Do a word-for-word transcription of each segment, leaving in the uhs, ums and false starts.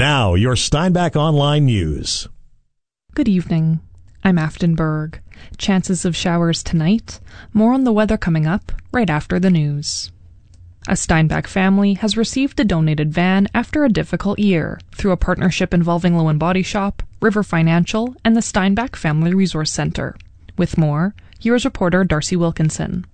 Now, your Steinbach Online News. Good evening. I'm Afton Berg. Chances of showers tonight. More on the weather coming up right after the news. A Steinbach family has received a donated van after a difficult year through a partnership involving Low and Body Shop, River Financial, and the Steinbach Family Resource Center. With more, here's reporter Darcy Wilkinson.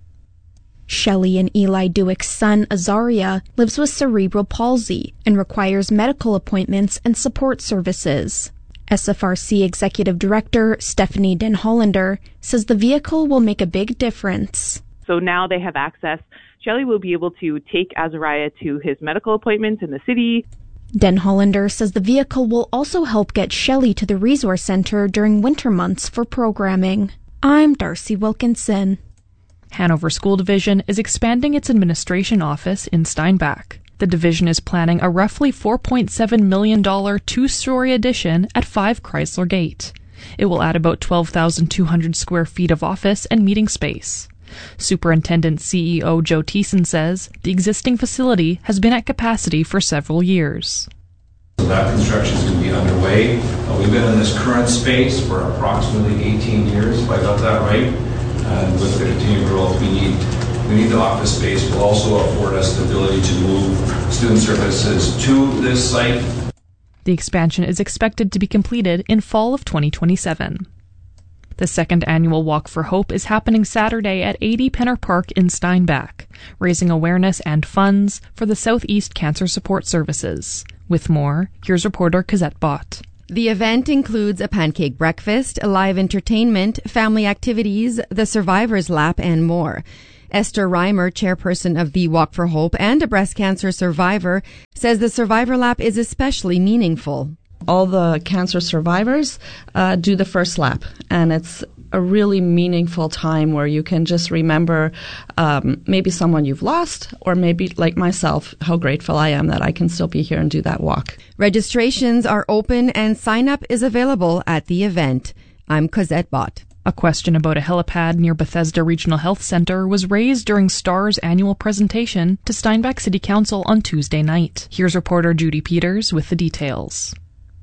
Shelley and Eli Dewick's son, Azaria, lives with cerebral palsy and requires medical appointments and support services. S F R C Executive Director Stephanie Den Hollander says the vehicle will make a big difference. So now they have access. Shelley will be able to take Azaria to his medical appointments in the city. Den Hollander says the vehicle will also help get Shelley to the resource center during winter months for programming. I'm Darcy Wilkinson. Hanover School Division is expanding its administration office in Steinbach. The division is planning a roughly four point seven million dollars two-story addition at five Chrysler Gate. It will add about twelve thousand two hundred square feet of office and meeting space. Superintendent C E O Joe Thiessen says the existing facility has been at capacity for several years. So that construction is going to be underway. Uh, we've been in this current space for approximately eighteen years, if I got that right. And with the continued growth, we need we need the office space. Will also afford us the ability to move student services to this site. The expansion is expected to be completed in fall of twenty twenty-seven. The second annual Walk for Hope is happening Saturday at eighty Penner Park in Steinbach, raising awareness and funds for the Southeast Cancer Support Services. With more, here's reporter Cosette Bott. The event includes a pancake breakfast, live entertainment, family activities, the Survivor's Lap, and more. Esther Reimer, chairperson of the Walk for Hope and a breast cancer survivor, says the Survivor Lap is especially meaningful. All the cancer survivors uh, do the first lap, and it's a really meaningful time where you can just remember um, maybe someone you've lost, or maybe, like myself, how grateful I am that I can still be here and do that walk. Registrations are open and sign-up is available at the event. I'm Cosette Bott. A question about a helipad near Bethesda Regional Health Center was raised during STAR's annual presentation to Steinbach City Council on Tuesday night. Here's reporter Judy Peters with the details.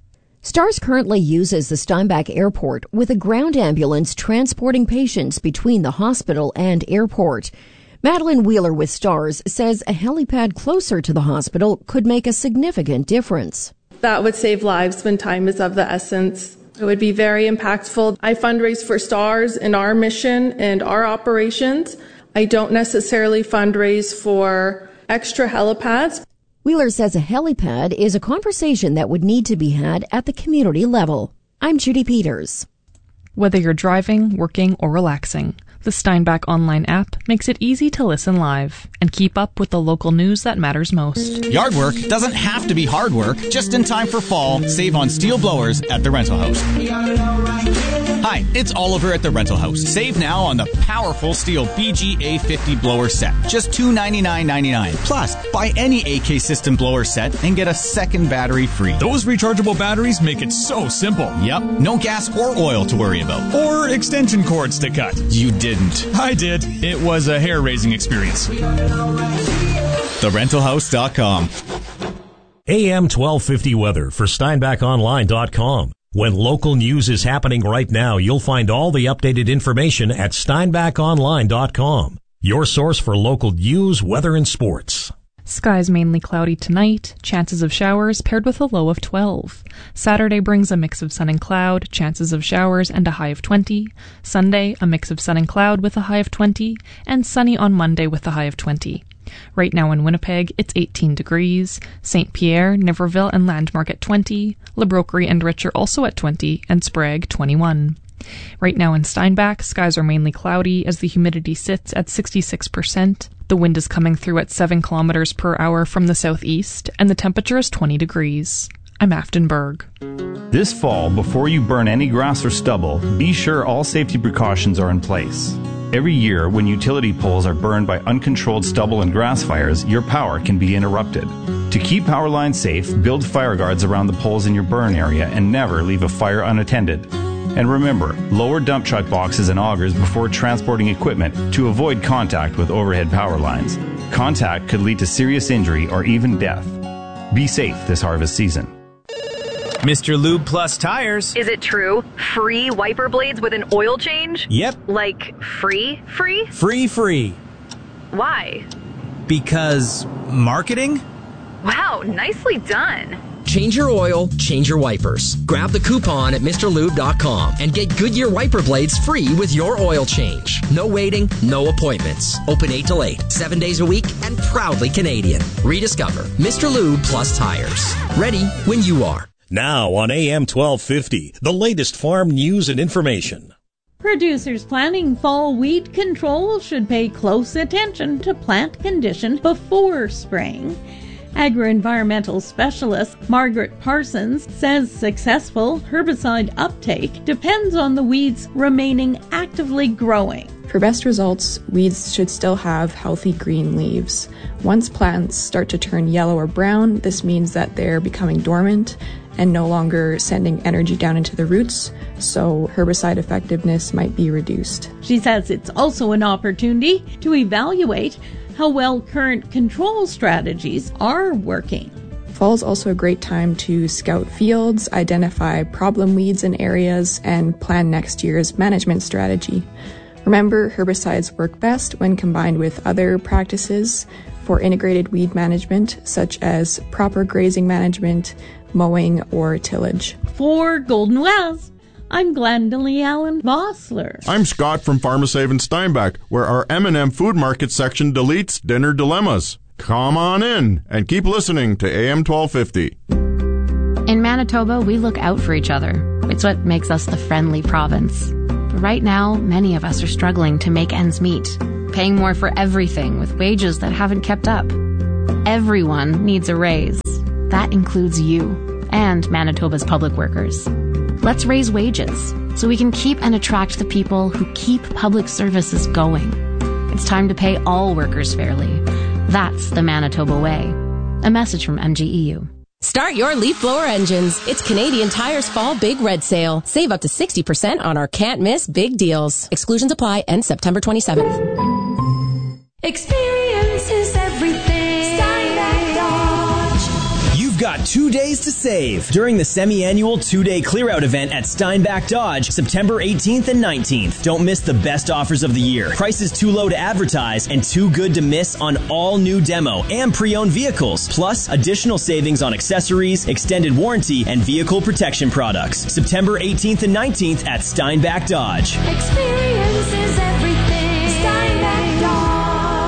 STARS currently uses the Steinbach Airport with a ground ambulance transporting patients between the hospital and airport. Madeline Wheeler with STARS says a helipad closer to the hospital could make a significant difference. That would save lives when time is of the essence. It would be very impactful. I fundraise for STARS and our mission and our operations. I don't necessarily fundraise for extra helipads. Wheeler says a helipad is a conversation that would need to be had at the community level. I'm Judy Peters. Whether you're driving, working, or relaxing, the Steinbach online app makes it easy to listen live and keep up with the local news that matters most. Yard work doesn't have to be hard work. Just in time for fall, save on steel blowers at the Rental House. Hi, it's Oliver at the Rental House. Save now on the powerful steel B G A fifty blower set. Just two hundred ninety-nine dollars and ninety-nine cents. Plus, buy any A K system blower set and get a second battery free. Those rechargeable batteries make it so simple. Yep, no gas or oil to worry about. Or extension cords to cut. You didn't. I did. It was a hair-raising experience. the rental house dot com. A M twelve fifty weather for Steinbach Online dot com. When local news is happening right now, you'll find all the updated information at Steinbach Online dot com. Your source for local news, weather, and sports. Skies mainly cloudy tonight, chances of showers paired with a low of twelve. Saturday brings a mix of sun and cloud, chances of showers and a high of twenty. Sunday, a mix of sun and cloud with a high of twenty, and sunny on Monday with a high of twenty. Right now in Winnipeg, it's eighteen degrees. Saint Pierre, Niverville, and Landmark at twenty. Le Brocquerie and Richer also at twenty, and Sprague twenty-one. Right now in Steinbach, skies are mainly cloudy as the humidity sits at sixty-six percent. The wind is coming through at seven kilometers per hour from the southeast, and the temperature is twenty degrees. I'm Afton Berg. This fall, before you burn any grass or stubble, be sure all safety precautions are in place. Every year, when utility poles are burned by uncontrolled stubble and grass fires, your power can be interrupted. To keep power lines safe, build fire guards around the poles in your burn area and never leave a fire unattended. And remember, lower dump truck boxes and augers before transporting equipment to avoid contact with overhead power lines. Contact could lead to serious injury or even death. Be safe this harvest season. Mister Lube Plus Tires. Is it true? Free wiper blades with an oil change? Yep. Like free, free? Free, free. Why? Because marketing? Wow, nicely done. Change your oil, change your wipers. Grab the coupon at Mr Lube dot com and get Goodyear wiper blades free with your oil change. No waiting, no appointments. Open eight till eight, seven days a week, and proudly Canadian. Rediscover Mister Lube Plus Tires. Ready when you are. Now on A M twelve fifty, the latest farm news and information. Producers planning fall weed control should pay close attention to plant condition before spraying. Agro-environmental specialist Margaret Parsons says successful herbicide uptake depends on the weeds remaining actively growing. For best results, weeds should still have healthy green leaves. Once plants start to turn yellow or brown, this means that they're becoming dormant and no longer sending energy down into the roots, so herbicide effectiveness might be reduced. She says it's also an opportunity to evaluate how well current control strategies are working. Fall is also a great time to scout fields, identify problem weeds in areas, and plan next year's management strategy. Remember, herbicides work best when combined with other practices for integrated weed management, such as proper grazing management, mowing, or tillage. For Golden West, I'm Glendalee Allen Vossler. I'm Scott from PharmaSave in Steinbach, where our M and M Food Market section deletes dinner dilemmas. Come on in and keep listening to A M twelve fifty. In Manitoba, we look out for each other. It's what makes us the friendly province. But right now, many of us are struggling to make ends meet, paying more for everything with wages that haven't kept up. Everyone needs a raise. That includes you and Manitoba's public workers. Let's raise wages so we can keep and attract the people who keep public services going. It's time to pay all workers fairly. That's the Manitoba way. A message from M G E U. Start your leaf blower engines. It's Canadian Tire's Fall Big Red Sale. Save up to sixty percent on our can't miss big deals. Exclusions apply. End September twenty-seventh. Experience is everything. Steinbach Dodge. You've got two days to save during the semi-annual two-day clear-out event at Steinbach Dodge, September eighteenth and nineteenth. Don't miss the best offers of the year. Prices too low to advertise and too good to miss on all new demo and pre-owned vehicles. Plus, additional savings on accessories, extended warranty, and vehicle protection products. September eighteenth and nineteenth at Steinbach Dodge. Experience is everything. Steinbach Dodge.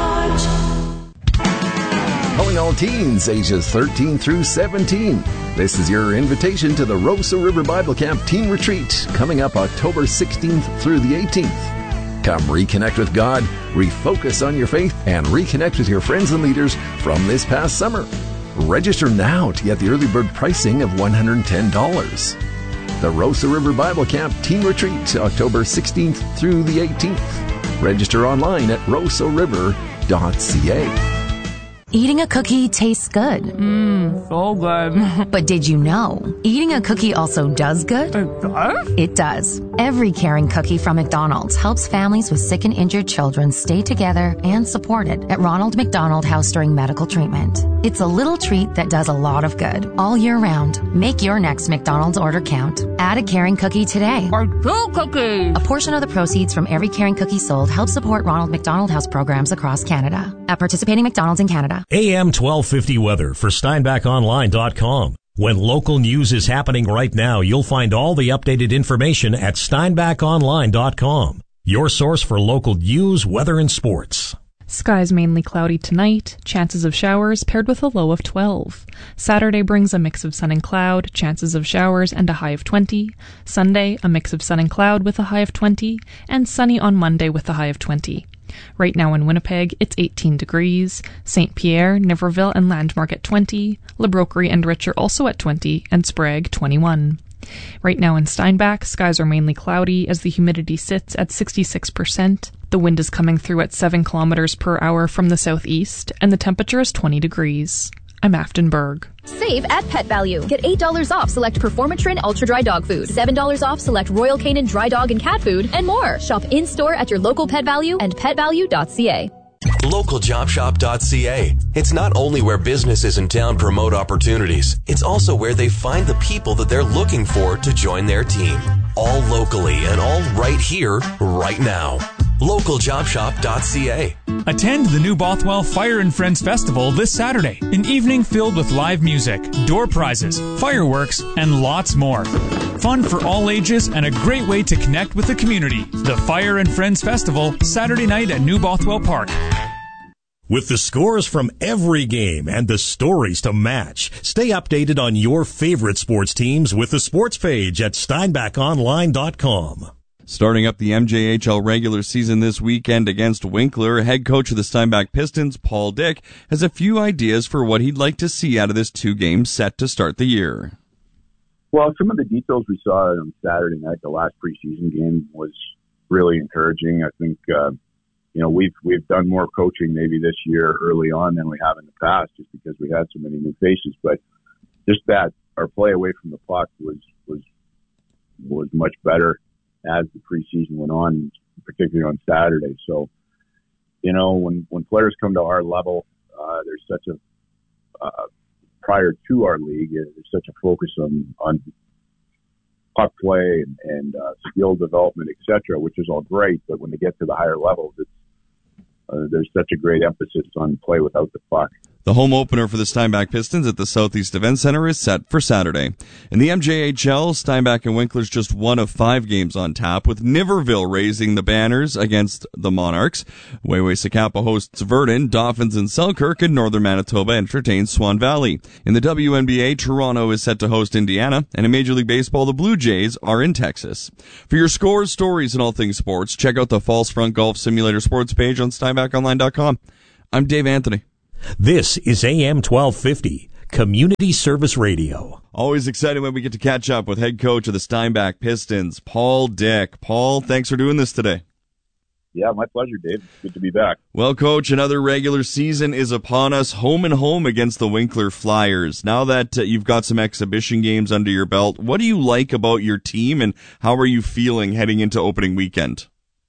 Calling all teens ages thirteen through seventeen. This is your invitation to the Rosa River Bible Camp Teen Retreat coming up October sixteenth through the eighteenth. Come reconnect with God, refocus on your faith, and reconnect with your friends and leaders from this past summer. Register now to get the early bird pricing of one hundred ten dollars. The Rosa River Bible Camp Teen Retreat, October sixteenth through the eighteenth. Register online at rosa river dot c a. Eating a cookie tastes good. Mmm, so good. But did you know, eating a cookie also does good? It does? It does. Every caring cookie from McDonald's helps families with sick and injured children stay together and supported at Ronald McDonald House during medical treatment. It's a little treat that does a lot of good all year round. Make your next McDonald's order count. Add a caring cookie today. Or two cookies. A portion of the proceeds from every caring cookie sold helps support Ronald McDonald House programs across Canada. At participating McDonald's in Canada. A M twelve fifty weather for Steinbach Online dot com. When local news is happening right now, you'll find all the updated information at Steinbach Online dot com. Your source for local news, weather, and sports. Skies mainly cloudy tonight, chances of showers paired with a low of twelve. Saturday brings a mix of sun and cloud, chances of showers and a high of twenty. Sunday, a mix of sun and cloud with a high of twenty, and sunny on Monday with a high of twenty. Right now in Winnipeg, it's eighteen degrees. Saint Pierre, Niverville, and Landmark at twenty. Le Brocquerie and Richer also at twenty, and Sprague twenty-one. Right now in Steinbach, skies are mainly cloudy as the humidity sits at sixty-six percent. The wind is coming through at seven kilometers per hour from the southeast, and the temperature is twenty degrees. I'm Afton Berg. Save at Pet Value. Get eight dollars off select Performatrin Ultra Dry Dog Food, seven dollars off select Royal Canin Dry Dog and Cat Food, and more. Shop in-store at your local Pet Value and pet value dot c a. local job shop dot c a. It's not only where businesses in town promote opportunities, it's also where they find the people that they're looking for to join their team. All locally and all right here, right now. local job shop dot c a. Attend the New Bothwell Fire and Friends Festival this Saturday. An evening filled with live music, door prizes, fireworks, and lots more. Fun for all ages and a great way to connect with the community. The Fire and Friends Festival, Saturday night at New Bothwell Park. With the scores from every game and the stories to match, stay updated on your favorite sports teams with the sports page at steinbach online dot com. Starting up the M J H L regular season this weekend against Winkler, head coach of the Steinbach Pistons, Paul Dick, has a few ideas for what he'd like to see out of this two-game set to start the year. Well, some of the details we saw on Saturday night, the last preseason game, was really encouraging. I think, uh, you know, we've we've done more coaching maybe this year early on than we have in the past, just because we had so many new faces. But just that our play away from the puck was was was much better as the preseason went on, particularly on Saturday. So, you know, when, when players come to our level, uh, there's such a, uh, prior to our league, there's such a focus on, on puck play and, and uh, skill development, et cetera, which is all great. But when they get to the higher levels, it's, uh, there's such a great emphasis on play without the puck. The home opener for the Steinbach Pistons at the Southeast Event Center is set for Saturday. In the M J H L, Steinbach and Winkler's just one of five games on tap, with Niverville raising the banners against the Monarchs. Wayway Sakapa hosts Verdun, Dolphins and Selkirk, and Northern Manitoba entertains Swan Valley. In the W N B A, Toronto is set to host Indiana, and in Major League Baseball, the Blue Jays are in Texas. For your scores, stories, and all things sports, check out the False Front Golf Simulator Sports page on steinbach online dot com. I'm Dave Anthony. This is A M twelve fifty, Community Service Radio. Always excited when we get to catch up with head coach of the Steinbach Pistons, Paul Dick. Paul, thanks for doing this today. Yeah, my pleasure, Dave. Good to be back. Well, Coach, another regular season is upon us, home and home against the Winkler Flyers. Now that uh, you've got some exhibition games under your belt, what do you like about your team, and how are you feeling heading into opening weekend?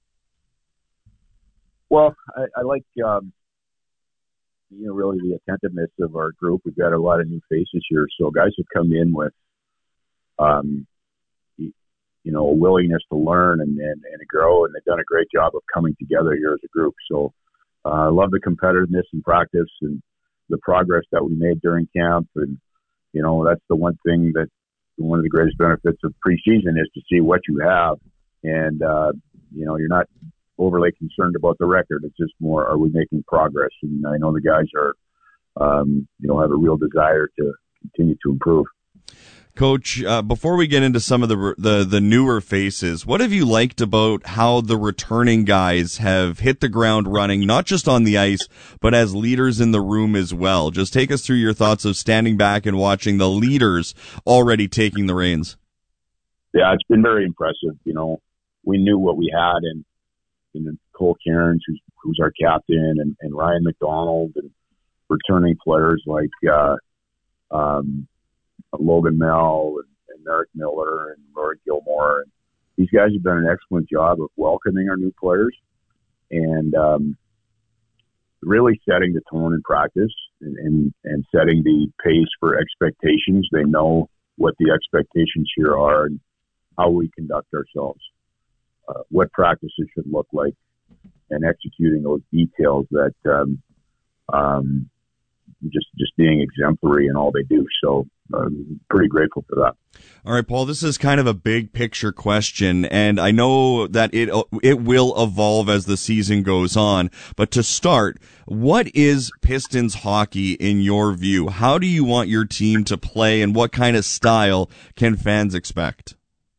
Well, I, I like... Um, you know, really the attentiveness of our group. We've got a lot of new faces here. So guys have come in with, um, you know, a willingness to learn and, and, and to grow, and they've done a great job of coming together here as a group. So uh, I love the competitiveness in practice and the progress that we made during camp. And, you know, that's the one thing that one of the greatest benefits of preseason is to see what you have. And, uh, you know, you're not overly concerned about the record. It's just more, are we making progress? And I know the guys are, um, you know, have a real desire to continue to improve. Coach, uh, before we get into some of the, the the newer faces, what have you liked about how the returning guys have hit the ground running, not just on the ice, but as leaders in the room as well? Just take us through your thoughts of standing back and watching the leaders already taking the reins. Yeah, it's been very impressive. You know, we knew what we had in and Cole Cairns, who's, who's our captain, and, and Ryan McDonald, and returning players like uh, um, Logan Mell and, and Merrick Miller and Rory Gilmore. And these guys have done an excellent job of welcoming our new players and um, really setting the tone in practice and, and, and setting the pace for expectations. They know what the expectations here are and how we conduct ourselves. Uh, what practices should look like, and executing those details that um, um, just just being exemplary in all they do. So I'm pretty grateful for that. All right, Paul, this is kind of a big picture question, and I know that it it will evolve as the season goes on. But to start, what is Pistons hockey in your view? How do you want your team to play, and what kind of style can fans expect?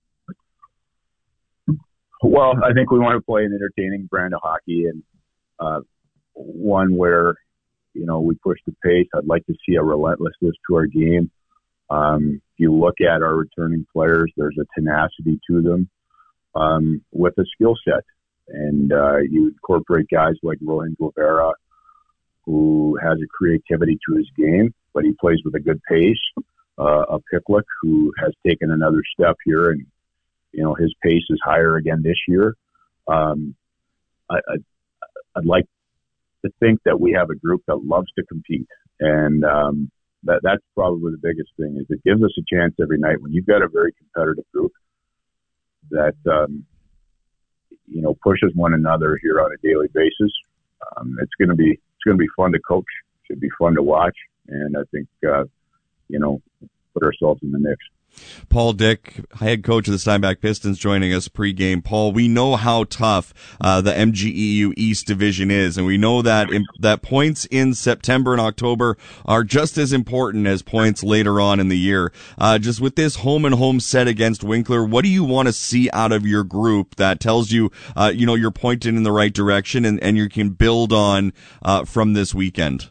Well, I think we want to play an entertaining brand of hockey, and uh, one where, you know, we push the pace. I'd like to see a relentlessness to our game. Um, if you look at our returning players, there's a tenacity to them um, with a skill set. And uh, you incorporate guys like Rohan Guevara, who has a creativity to his game, but he plays with a good pace. Uh, a Picklick, who has taken another step here, and you know, his pace is higher again this year. Um, I, I, I'd like to think that we have a group that loves to compete. And um, that that's probably the biggest thing, is it gives us a chance every night when you've got a very competitive group that, um, you know, pushes one another here on a daily basis. Um, it's going to be, it's going to be fun to coach. Should be fun to watch. And I think, uh, you know, put ourselves in the mix. Paul Dick, head coach of the Steinbach Pistons, joining us pregame. Paul, we know how tough uh, the M G E U East Division is, and we know that in, that points in September and October are just as important as points later on in the year. Uh, just with this home and home set against Winkler, what do you want to see out of your group that tells you, uh, you know, you're pointed in the right direction and, and you can build on uh, from this weekend?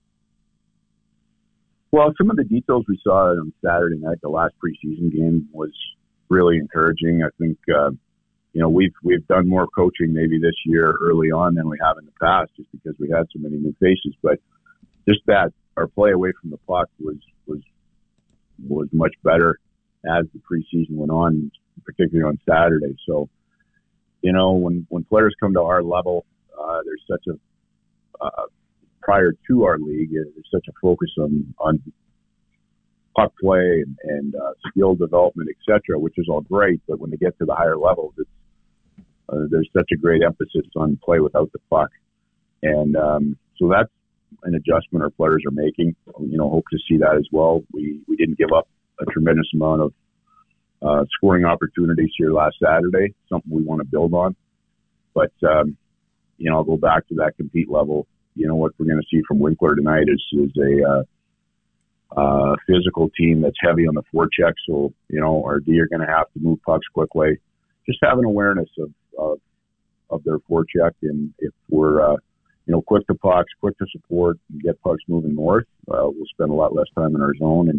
Well, some of the details we saw on Saturday night, the last preseason game, was really encouraging. I think, uh, you know, we've we've done more coaching maybe this year early on than we have in the past, just because we had so many new faces. But just that our play away from the puck was was was much better as the preseason went on, particularly on Saturday. So, you know, when when players come to our level, uh, there's such a uh, prior to our league, there's such a focus on, on puck play and, and uh, skill development, et cetera, which is all great. But when they get to the higher levels, it's, uh, there's such a great emphasis on play without the puck. And um, so that's an adjustment our players are making. You know, hope to see that as well. We, we didn't give up a tremendous amount of uh, scoring opportunities here last Saturday, something we want to build on. But, um, you know, I'll go back to that compete level. You know, what we're going to see from Winkler tonight is, is a uh, uh, physical team that's heavy on the forecheck. So, you know, our D are going to have to move pucks quickly. Just have an awareness of, of, of their forecheck. And if we're, uh, you know, quick to pucks, quick to support, and get pucks moving north, uh, we'll spend a lot less time in our zone. And